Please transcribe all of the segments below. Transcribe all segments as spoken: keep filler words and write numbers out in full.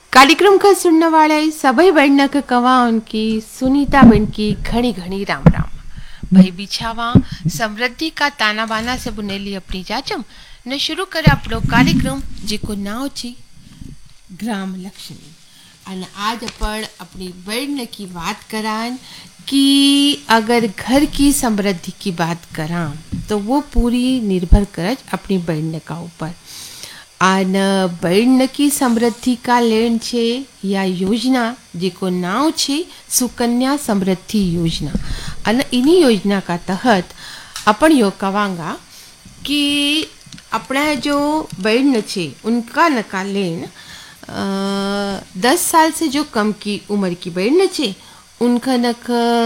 कार्यक्रम का सुनने वाले सभी बहन के कवा उनकी सुनीता बहन की घनी घनी राम राम। भाई बिछावा समृद्धि का ताना बाना से बुनेली अपनी जाचम ने शुरू करे अपनो कार्यक्रम जेको नाव छी ग्राम लक्ष्मी। और आज अपन अपनी बहन की बात करान कि अगर घर की समृद्धि की बात करा तो वो पूरी निर्भर करे अपनी बहन का ऊपर। आन बहन की समृद्धि का लेन छे या योजना जेको नाव छे सुकन्या समृद्धि योजना। अन इन्हीं योजना का तहत अपन यो कवांगा कि अपना जो बहन छे उनका नका लेन दस साल से जो कम की उम्र की बहन छे उनका नक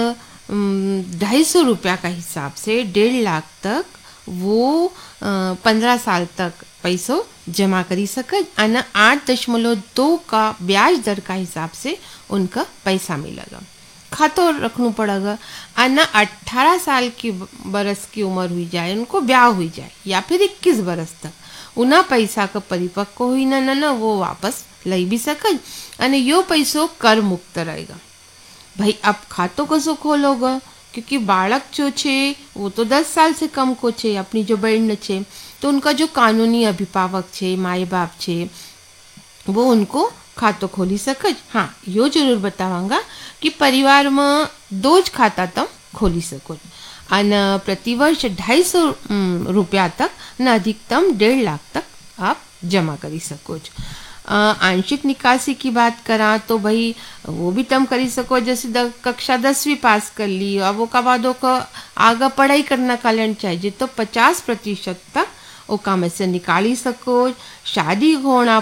ढाई सौ रुपया का हिसाब से डेढ़ लाख तक वो पंद्रह साल तक पैसों जमा करी सकत। अन आठ दशमलव दो का ब्याज दर का हिसाब से उनका पैसा मिलेगा। खातो रखना पड़ेगा। अन अट्ठारह साल की बरस की उम्र हुई जाए उनको ब्याह हुई जाए या फिर इक्कीस बरस तक उना पैसा का परिपक्व हुई न न वो वापस लई भी सकत। अने यो पैसो कर मुक्त रहेगा। भाई अब खातो कसो खोलोगे क्योंकि बालक जो छे वो तो दस साल से कम को छे अपनी जो बहन छे तो उनका जो कानूनी अभिभावक छे माए बाप छे वो उनको खातो खोली सकत। हाँ यो जरूर बतावांगा कि परिवार में दो ज खाता तुम खोली सको अन प्रतिवर्ष ढाई सौ रुपया तक न अधिकतम डेढ़ लाख तक आप जमा करी सको। आंशिक निकासी की बात करा तो भाई वो भी तुम करी सको। जैसे द, कक्षा दसवीं पास कर ली अब वो का बाद को आगे पढ़ाई करना का लेन चाहिए तो पचास प्रतिशत तक वो काम से निकाली सको। शादी होना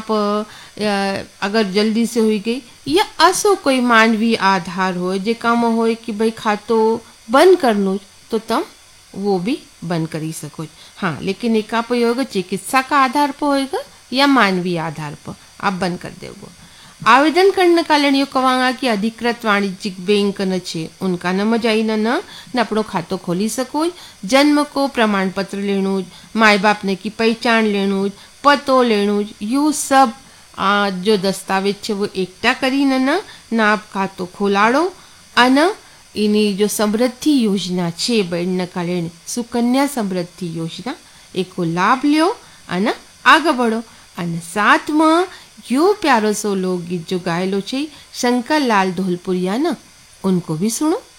पर अगर जल्दी से हुई गई या असो कोई मानवीय आधार हो जे काम हो कि भाई खातो बंद करनो तो तुम वो भी बंद करी सको। हाँ लेकिन एक उपयोग चिकित्सा का आधार पर होएगा या मानवीय आधार पर आप बंद कर देगो। आवेदन करने का लेन यो कवांगा कि अधिकृत वाणिज्यिक बैंक न छे उनका न मजाई न न अपनो खातो खोली सको। जन्म को प्रमाण पत्र लेनो माए बाप ने की पहचान लेनो पतो लेनो यो सब आ, जो दस्तावेज छे वो एकटा करी न न ना आप खातो खोलाड़ो। अन इनी जो समृद्धि योजना छे बहन का लेन सुकन्या समृद्धि योजना एको लाभ लियो अन आगे बढ़ो। अन साथ में यो प्यारो सो लोकगीत जो गायलो छे शंकर लाल धोलपुरिया न उनको भी सुनो।